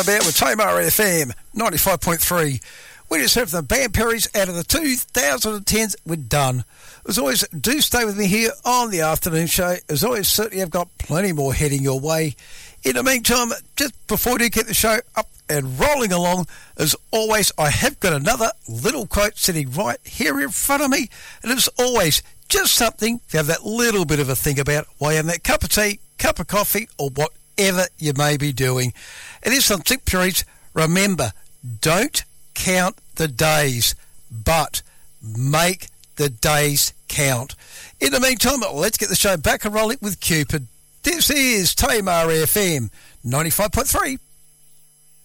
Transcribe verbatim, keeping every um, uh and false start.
About with Tamar F M ninety-five point three. We just heard from the Band Perrys out of the two thousand tens. We're done. As always, do stay with me here on the afternoon show. As always, certainly I've got plenty more heading your way. In the meantime, just before we do get the show up and rolling along, as always, I have got another little quote sitting right here in front of me. And as always, just something to have that little bit of a think about while you're having that cup of tea, cup of coffee, or whatever you may be doing. It is from Sick Periods. Remember, don't count the days, but make the days count. In the meantime, let's get the show back and rolling with Cupid. This is Tamar F M ninety-five point three.